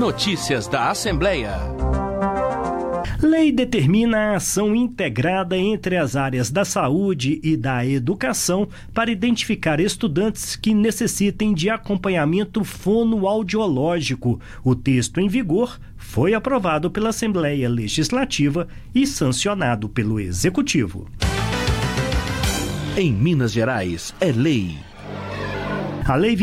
Notícias da Assembleia. Lei determina a ação integrada entre as áreas da saúde e da educação para identificar estudantes que necessitem de acompanhamento fonoaudiológico. O texto em vigor foi aprovado pela Assembleia Legislativa e sancionado pelo Executivo. Em Minas Gerais, é lei. A Lei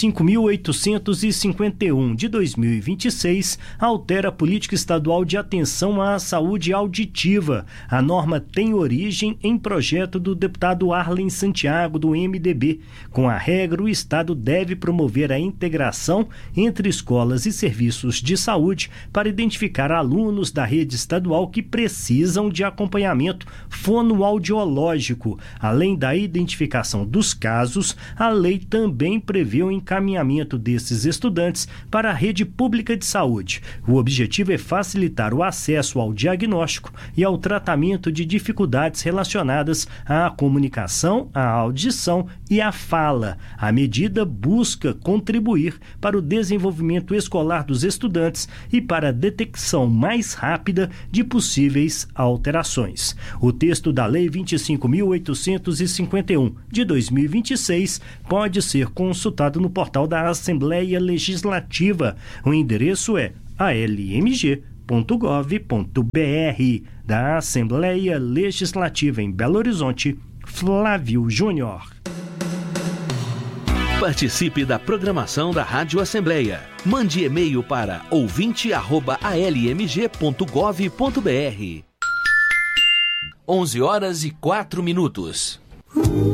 25.851 de 2026 altera a política estadual de atenção à saúde auditiva. A norma tem origem em projeto do deputado Arlen Santiago, do MDB. Com a regra, o Estado deve promover a integração entre escolas e serviços de saúde para identificar alunos da rede estadual que precisam de acompanhamento fonoaudiológico. Além da identificação dos casos, a lei também prevê o encaminhamento desses estudantes para a rede pública de saúde. O objetivo é facilitar o acesso ao diagnóstico e ao tratamento de dificuldades relacionadas à comunicação, à audição e à fala. A medida busca contribuir para o desenvolvimento escolar dos estudantes e para a detecção mais rápida de possíveis alterações. O texto da Lei 25.851 de 2026 pode ser consultado no portal da Assembleia Legislativa. O endereço é almg.gov.br. Da Assembleia Legislativa em Belo Horizonte, Flávio Júnior. Participe da programação da Rádio Assembleia. Mande e-mail para ouvinte@almg.gov.br. 11h04.